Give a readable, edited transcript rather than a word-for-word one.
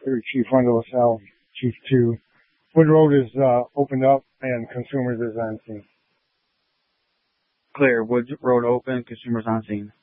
through Chief 1 to LaSalle, Chief 2. Wood Road is opened up and consumers is on scene. Clear. Wood Road open, consumers on scene.